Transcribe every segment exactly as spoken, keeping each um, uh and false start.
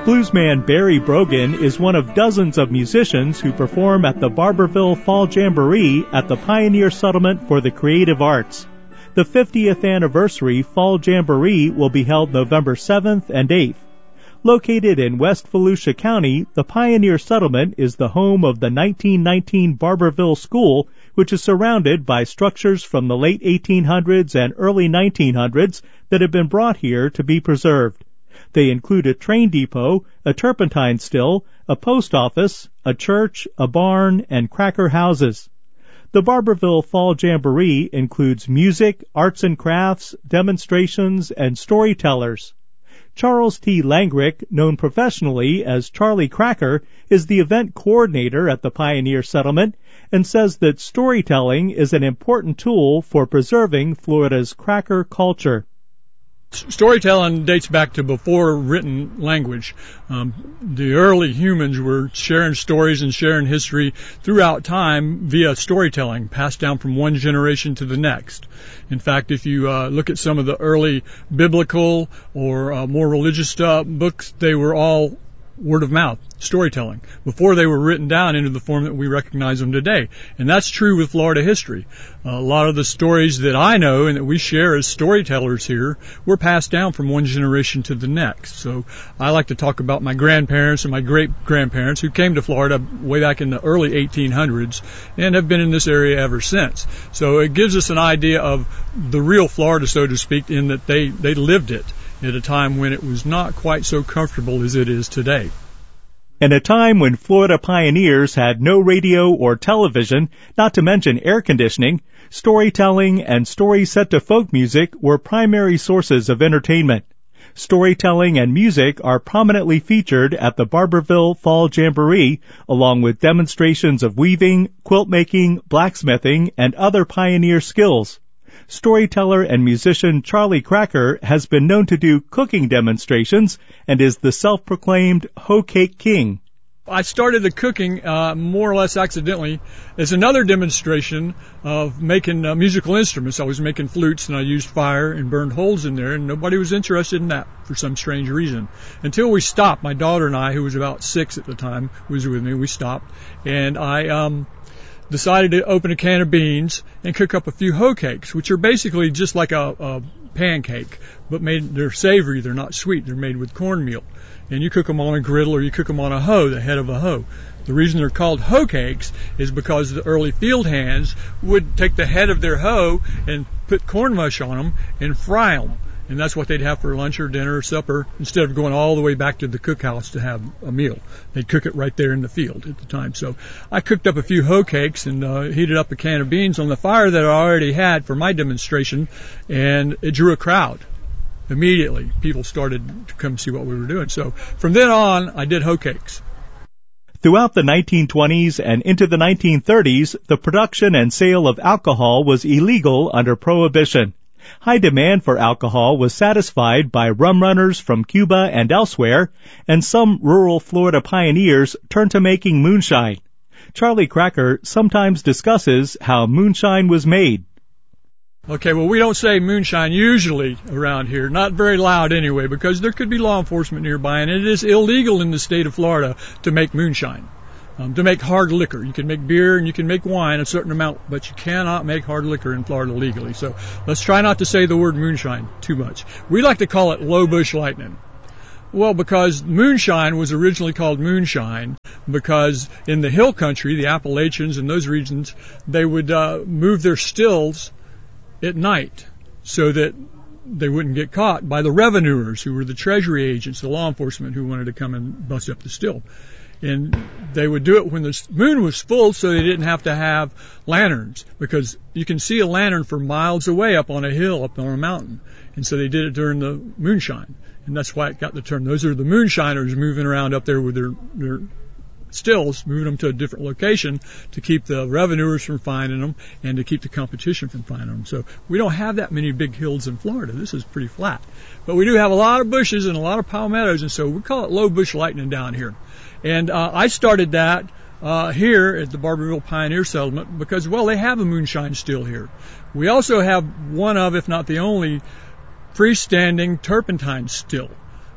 Bluesman Barry Brogan is one of dozens of musicians who perform at the Barbourville Fall Jamboree at the Pioneer Settlement for the Creative Arts. The fiftieth anniversary Fall Jamboree will be held November seventh and eighth. Located in West Volusia County, the Pioneer Settlement is the home of the nineteen nineteen Barbourville School, which is surrounded by structures from the late eighteen hundreds and early nineteen hundreds that have been brought here to be preserved. They include a train depot, a turpentine still, a post office, a church, a barn, and cracker houses. The Barbourville Fall Jamboree includes music, arts and crafts, demonstrations, and storytellers. Charles T. Langrick, known professionally as Charlie Cracker, is the event coordinator at the Pioneer Settlement and says that storytelling is an important tool for preserving Florida's cracker culture. Storytelling dates back to before written language. Um, the early humans were sharing stories and sharing history throughout time via storytelling, passed down from one generation to the next. In fact, if you uh, look at some of the early biblical or uh, more religious uh, books, they were all word of mouth, storytelling, before they were written down into the form that we recognize them today. And that's true with Florida history. Uh, a lot of the stories that I know and that we share as storytellers here were passed down from one generation to the next. So I like to talk about my grandparents and my great-grandparents who came to Florida way back in the early eighteen hundreds and have been in this area ever since. So it gives us an idea of the real Florida, so to speak, in that they, they lived it at a time when it was not quite so comfortable as it is today. In a time when Florida pioneers had no radio or television, not to mention air conditioning, storytelling and stories set to folk music were primary sources of entertainment. Storytelling and music are prominently featured at the Barbourville Fall Jamboree, along with demonstrations of weaving, quilt making, blacksmithing, and other pioneer skills. Storyteller and musician Charlie Cracker has been known to do cooking demonstrations and is the self-proclaimed hoe cake king. I started the cooking uh, more or less accidentally as another demonstration of making uh, musical instruments. I was making flutes and I used fire and burned holes in there, and nobody was interested in that for some strange reason. Until we stopped, my daughter and I, who was about six at the time, was with me. We stopped, and I um decided to open a can of beans and cook up a few hoe cakes, which are basically just like a, a pancake, but made they're savory, they're not sweet, they're made with cornmeal. And you cook them on a griddle or you cook them on a hoe, the head of a hoe. The reason they're called hoe cakes is because the early field hands would take the head of their hoe and put corn mush on them and fry them. And that's what they'd have for lunch or dinner or supper instead of going all the way back to the cookhouse to have a meal. They'd cook it right there in the field at the time. So I cooked up a few hoe cakes and uh, heated up a can of beans on the fire that I already had for my demonstration, and it drew a crowd. Immediately, people started to come see what we were doing. So from then on, I did hoe cakes. Throughout the nineteen twenties and into the nineteen thirties, the production and sale of alcohol was illegal under Prohibition. High demand for alcohol was satisfied by rum runners from Cuba and elsewhere, and some rural Florida pioneers turned to making moonshine. Charlie Cracker sometimes discusses how moonshine was made. Okay, well, we don't say moonshine usually around here, not very loud anyway, because there could be law enforcement nearby, and it is illegal in the state of Florida to make moonshine. Um, to make hard liquor. You can make beer and you can make wine a certain amount, but you cannot make hard liquor in Florida legally. So let's try not to say the word moonshine too much. We like to call it low bush lightning. Well, because moonshine was originally called moonshine because in the hill country, the Appalachians and those regions, they would uh, move their stills at night so that they wouldn't get caught by the revenuers, who were the treasury agents, the law enforcement who wanted to come and bust up the still. And they would do it when the moon was full so they didn't have to have lanterns, because you can see a lantern for miles away up on a hill, up on a mountain. And so they did it during the moonshine. And that's why it got the term. Those are the moonshiners moving around up there with their, their stills, moving them to a different location to keep the revenuers from finding them and to keep the competition from finding them. So we don't have that many big hills in Florida. This is pretty flat. But we do have a lot of bushes and a lot of palmettos, and so we call it low bush lightning down here. And uh, I started that uh, here at the Barbourville Pioneer Settlement because, well, they have a moonshine still here. We also have one of, if not the only, freestanding turpentine still.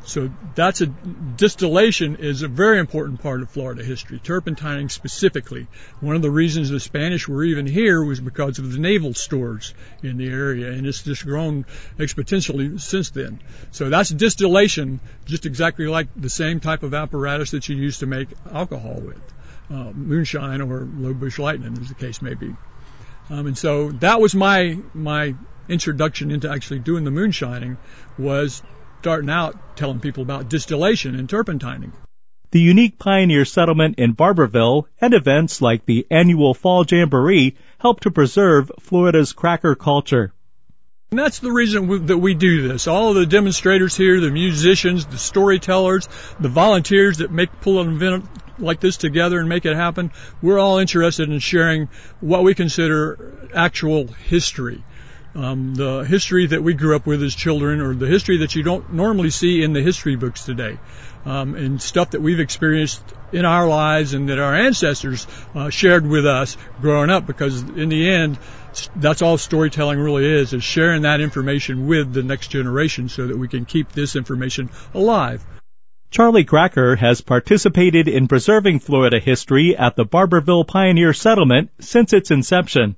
So that's a distillation is a very important part of Florida history, turpentining specifically. One of the reasons the Spanish were even here was because of the naval stores in the area, and it's just grown exponentially since then. So that's distillation, just exactly like the same type of apparatus that you use to make alcohol with, uh, moonshine or low bush lightning, as the case may be. Um, and so that was my my introduction into actually doing the moonshining, was starting out telling people about distillation and turpentining. The unique pioneer settlement in Barbourville and events like the annual Fall Jamboree help to preserve Florida's cracker culture. And that's the reason we, that we do this. All of the demonstrators here, the musicians, the storytellers, the volunteers that make pull an event like this together and make it happen, we're all interested in sharing what we consider actual history. Um, the history that we grew up with as children, or the history that you don't normally see in the history books today, um, and stuff that we've experienced in our lives and that our ancestors uh, shared with us growing up, because in the end, that's all storytelling really is, is sharing that information with the next generation so that we can keep this information alive. Charlie Cracker has participated in preserving Florida history at the Barbourville Pioneer Settlement since its inception.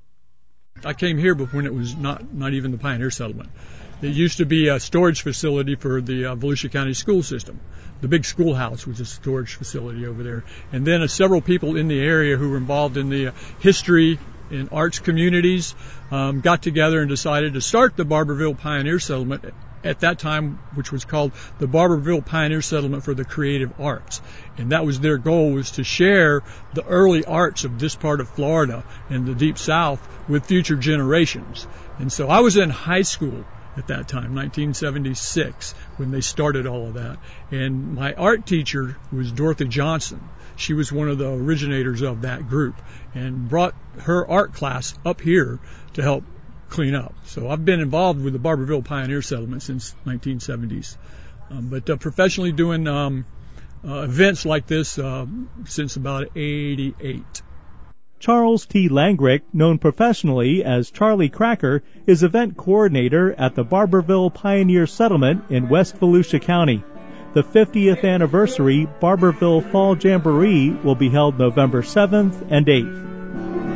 I came here when it was not, not even the Pioneer Settlement. It used to be a storage facility for the uh, Volusia County school system. The big schoolhouse was a storage facility over there. And then uh, several people in the area who were involved in the uh, history and arts communities um, got together and decided to start the Barbourville Pioneer Settlement at that time, which was called the Barbourville Pioneer Settlement for the Creative Arts. And that was their goal, was to share the early arts of this part of Florida and the Deep South with future generations. And so I was in high school at that time, nineteen seventy-six, when they started all of that. And my art teacher was Dorothy Johnson. She was one of the originators of that group and brought her art class up here to help clean up. So I've been involved with the Barbourville Pioneer Settlement since nineteen seventies, um, but uh, professionally doing um, uh, events like this uh, since about eighty-eight. Charles T. Langrick, known professionally as Charlie Cracker, is event coordinator at the Barbourville Pioneer Settlement in West Volusia County. The fiftieth anniversary Barbourville Fall Jamboree will be held November seventh and eighth.